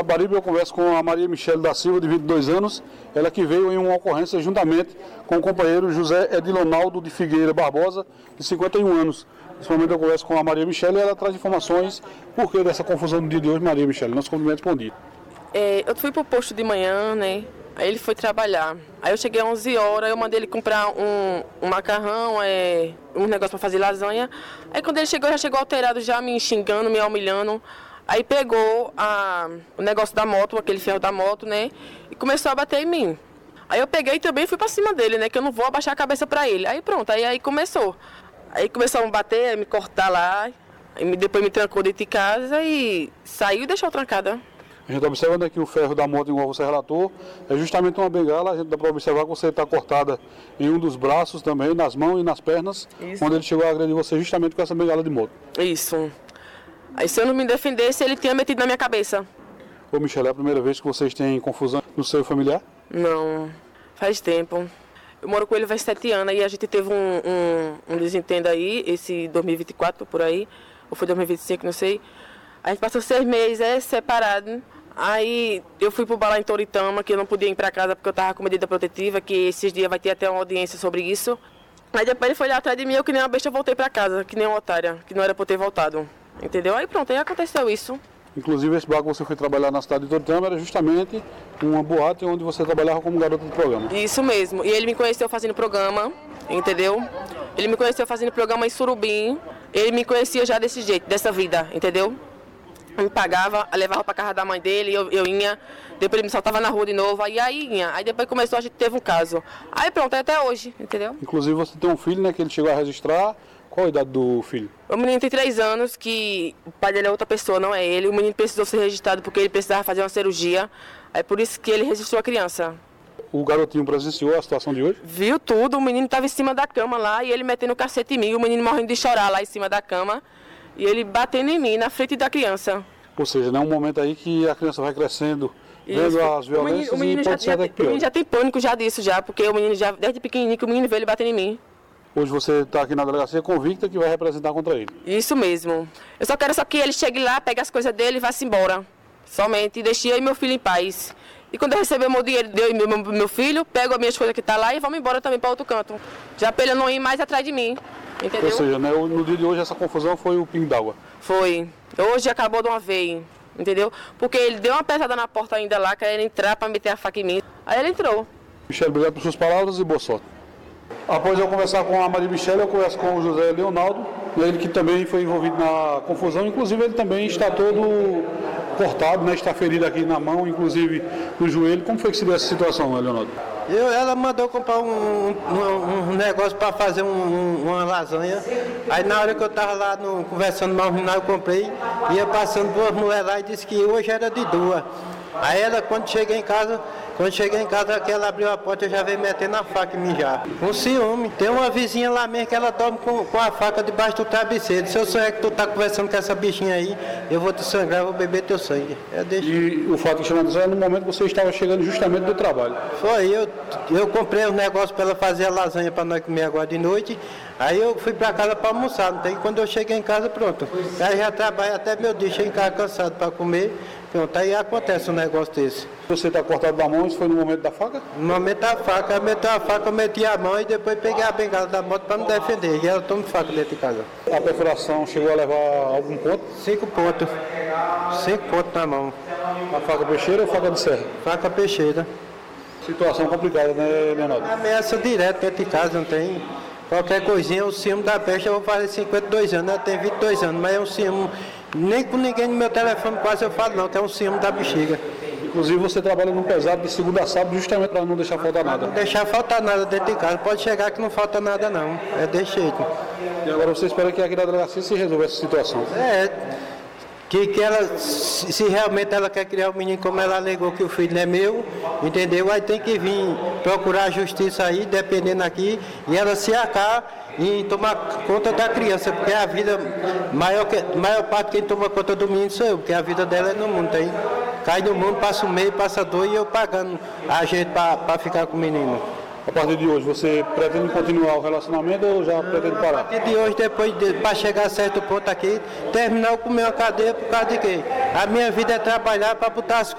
Jaguaribe, eu converso com a Maria Michele da Silva, de 22 anos, ela que veio em uma ocorrência juntamente com o companheiro José Edilonaldo de Figueira Barbosa, de 51 anos. Nesse momento eu converso com a Maria Michele e ela traz informações por que dessa confusão no dia de hoje. Maria Michele, nosso cumprimento, bom dia. Eu fui pro posto de manhã, né? Aí ele foi trabalhar. Aí eu cheguei às 11 horas, eu mandei ele comprar um macarrão, um negócio para fazer lasanha. Aí quando ele chegou, já chegou alterado, já me xingando, me humilhando. Aí pegou o negócio da moto, aquele ferro da moto, né? E começou a bater em mim. Aí eu peguei e também fui pra cima dele, né? Que eu não vou abaixar a cabeça pra ele. Aí pronto, aí começou. Aí começou a me bater, a me cortar lá. Depois me trancou dentro de casa e saiu e deixou trancada. A gente está observando aqui o ferro da moto, igual você relatou, é justamente uma bengala. A gente dá para observar que você está cortada em um dos braços também, nas mãos e nas pernas, isso. Quando ele chegou a agredir você justamente com essa bengala de moto. Isso. Aí se eu não me defendesse, ele tinha metido na minha cabeça. Ô Michele, é a primeira vez que vocês têm confusão no seio familiar? Não, faz tempo. Eu moro com ele faz 7 anos e a gente teve um desentendo aí, esse 2024 por aí, ou foi 2025, não sei. A gente passou 6 meses separado. Aí eu fui pro bar lá em Toritama, que eu não podia ir para casa porque eu estava com medida protetiva, que esses dias vai ter até uma audiência sobre isso. Aí depois ele foi lá atrás de mim, eu que nem uma besta voltei para casa, que nem uma otária, que não era para eu ter voltado. Entendeu? Aí pronto, aí aconteceu isso. Inclusive esse bar que você foi trabalhar na cidade de Toritama era justamente uma boate onde você trabalhava como garota de programa. Isso mesmo, e ele me conheceu fazendo programa, entendeu? Ele me conheceu fazendo programa em Surubim, ele me conhecia já desse jeito, dessa vida, entendeu? Me pagava, levava para casa da mãe dele, eu ia, depois ele me soltava na rua de novo, aí ia. Aí depois começou, a gente teve um caso. Aí pronto, até hoje, entendeu? Inclusive você tem um filho, né, que ele chegou a registrar. Qual a idade do filho? O menino tem 3 anos, que o pai dele é outra pessoa, não é ele. O menino precisou ser registrado porque ele precisava fazer uma cirurgia, aí por isso que ele registrou a criança. O garotinho presenciou a situação de hoje? Viu tudo, o menino estava em cima da cama lá e ele metendo o cacete em mim, o menino morrendo de chorar lá em cima da cama. E ele batendo em mim, na frente da criança. Ou seja, é um momento aí que a criança vai crescendo, vendo as violências o menino e pode ser até pior. O menino já tem pânico já disso, porque o menino já, desde pequenininho, que o menino veio ele batendo em mim. Hoje você está aqui na delegacia convicta que vai representar contra ele. Isso mesmo. Eu só quero que ele chegue lá, pegue as coisas dele e vá-se embora. Somente, e deixe eu e meu filho em paz. E quando eu receber o meu dinheiro, eu e meu filho, pego as minhas coisas que estão lá e vamos embora também para outro canto. Já para ele não ir mais atrás de mim. Entendeu? Ou seja, né, no dia de hoje essa confusão foi o pingo d'água. Foi. Hoje acabou de uma vez, entendeu? Porque ele deu uma pesada na porta ainda lá, querendo entrar para meter a faca em mim. Aí ele entrou. Michele, obrigado por suas palavras e boa sorte. Após eu conversar com a Maria Michele, eu converso com o José Leonaldo, ele que também foi envolvido na confusão, inclusive ele também está todo cortado, né, está ferido aqui na mão, inclusive no joelho. Como foi que se deu essa situação, Leonaldo? Ela mandou comprar um negócio para fazer uma lasanha. Aí na hora que eu estava lá conversando mal, eu comprei, ia passando 2 mulheres lá e disse que hoje era de 2. Aí ela, quando cheguei em casa, que ela abriu a porta, eu já veio metendo a faca em mim já. Com ciúme. Tem uma vizinha lá mesmo que ela dorme com a faca debaixo do travesseiro. Se eu sonhar que tu tá conversando com essa bichinha aí, eu vou te sangrar, eu vou beber teu sangue. E o fato que chama a atenção é no momento que você estava chegando justamente do trabalho. Foi, eu comprei um negócio para ela fazer a lasanha para nós comer agora de noite. Aí eu fui para casa para almoçar, não tem? Quando eu cheguei em casa, pronto. Aí já trabalho até meu dia, cheguei em casa cansado para comer. Pronto, aí acontece um negócio desse. Você está cortado da mão, isso foi no momento da faca? No momento da faca, eu meti a mão e depois peguei a bengala da moto para me defender. E ela toma faca dentro de casa. A perfuração chegou a levar algum ponto? 5 pontos. 5 pontos na mão. A faca peixeira ou faca de serra? Faca peixeira. Situação complicada, né, Leonardo? Ameaça direto dentro de casa, não tem... Qualquer coisinha, o ciúme da peste, eu vou fazer 52 anos, ela tem 22 anos, mas é um ciúme, nem com ninguém no meu telefone quase eu falo não, que é um ciúme da bexiga. Inclusive você trabalha num pesado de segunda a sábado justamente para não deixar faltar nada. Não deixar faltar nada dentro de casa, pode chegar que não falta nada não, é desse jeito. E agora você espera que aqui na delegacia se resolva essa situação? Que ela, se realmente ela quer criar o menino como ela alegou que o filho é meu, entendeu? Aí tem que vir procurar a justiça aí, dependendo aqui, e ela se acar e tomar conta da criança, porque a vida, maior parte quem toma conta do menino sou eu, porque a vida dela é no mundo, tem. Cai no mundo, passa um mês, passa 2 e eu pagando a gente para ficar com o menino. A partir de hoje, você pretende continuar o relacionamento ou já pretende parar? A partir de hoje, para chegar a certo ponto aqui, terminar com a minha cadeia por causa de quê? A minha vida é trabalhar para botar as